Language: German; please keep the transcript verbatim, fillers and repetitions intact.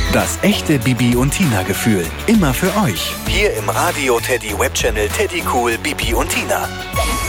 Das echte Bibi und Tina Gefühl. Immer für euch. Hier im Radio Teddy Webchannel Teddy Cool Bibi und Tina.